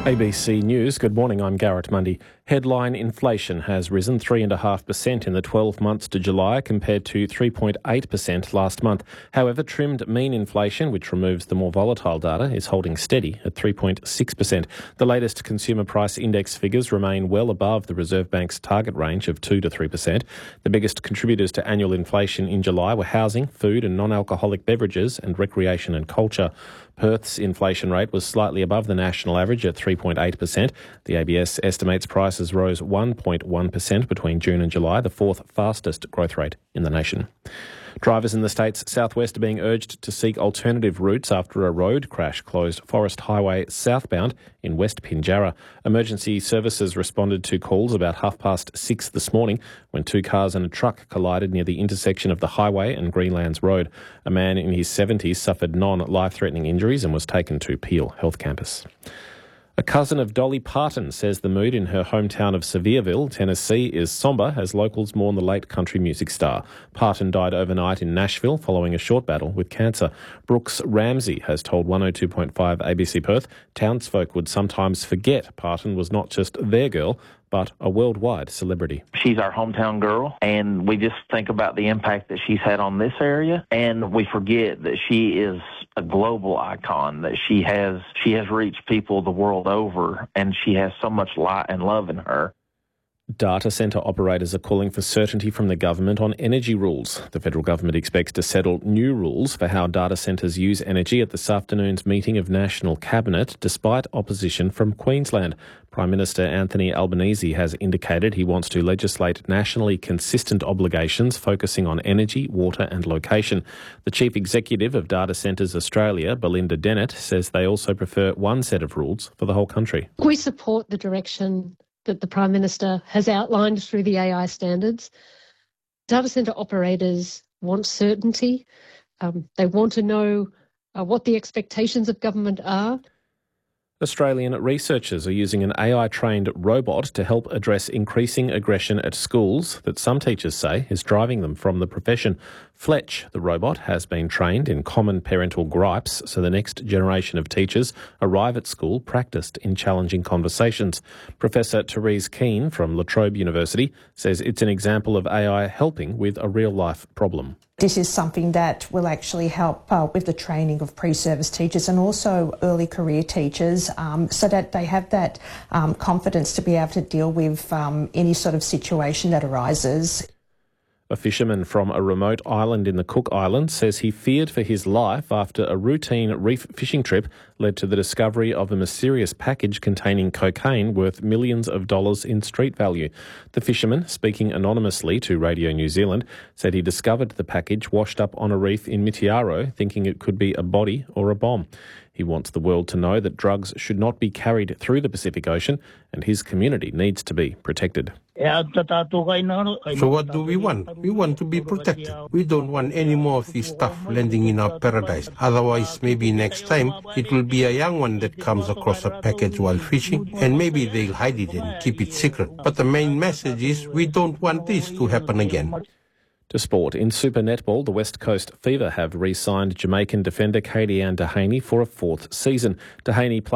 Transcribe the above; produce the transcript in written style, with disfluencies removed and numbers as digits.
ABC News, good morning, I'm Garrett Mundy. Headline inflation has risen 3.5% in the 12 months to July compared to 3.8% last month. However, trimmed mean inflation, which removes the more volatile data, is holding steady at 3.6%. The latest consumer price index figures remain well above the Reserve Bank's target range of 2 to 3%. The biggest contributors to annual inflation in July were housing, food and non-alcoholic beverages and recreation and culture. Perth's inflation rate was slightly above the national average at 3.8%. The ABS estimates prices rose 1.1% between June and July, the fourth fastest growth rate in the nation. Drivers in the state's southwest are being urged to seek alternative routes after a road crash closed Forest Highway southbound in West Pinjarra. Emergency services responded to calls about 6:30 this morning when two cars and a truck collided near the intersection of the highway and Greenlands Road. A man in his 70s suffered non-life-threatening injuries and was taken to Peel Health Campus. A cousin of Dolly Parton says the mood in her hometown of Sevierville, Tennessee, is sombre as locals mourn the late country music star. Parton died overnight in Nashville following a short battle with cancer. Brooks Ramsey has told 102.5 ABC Perth townsfolk would sometimes forget Parton was not just their girl, but a worldwide celebrity. She's our hometown girl, and we just think about the impact that she's had on this area, and we forget that she is a global icon, that she has reached people the world over, and she has so much light and love in her. Data centre operators are calling for certainty from the government on energy rules. The federal government expects to settle new rules for how data centres use energy at this afternoon's meeting of National Cabinet, despite opposition from Queensland. Prime Minister Anthony Albanese has indicated he wants to legislate nationally consistent obligations focusing on energy, water and location. The Chief Executive of Data Centres Australia, Belinda Dennett, says they also prefer one set of rules for the whole country. We support the direction that the Prime Minister has outlined through the AI standards. Data centre operators want certainty. They want to know what the expectations of government are. Australian researchers are using an AI-trained robot to help address increasing aggression at schools that some teachers say is driving them from the profession. Fletch, the robot, has been trained in common parental gripes so the next generation of teachers arrive at school practiced in challenging conversations. Professor Therese Keane from La Trobe University says it's an example of AI helping with a real-life problem. This is something that will actually help with the training of pre-service teachers and also early career teachers so that they have that confidence to be able to deal with any sort of situation that arises. A fisherman from a remote island in the Cook Islands says he feared for his life after a routine reef fishing trip led to the discovery of a mysterious package containing cocaine worth millions of dollars in street value. The fisherman, speaking anonymously to Radio New Zealand, said he discovered the package washed up on a reef in Mitiaro, thinking it could be a body or a bomb. He wants the world to know that drugs should not be carried through the Pacific Ocean and his community needs to be protected. So what do we want? We want to be protected. We don't want any more of this stuff landing in our paradise. Otherwise, maybe next time it will be a young one that comes across a package while fishing, and maybe they'll hide it and keep it secret. But the main message is we don't want this to happen again. To sport, in Super Netball, the West Coast Fever have re-signed Jamaican defender Katie Ann Dehaney for a fourth season. Dehaney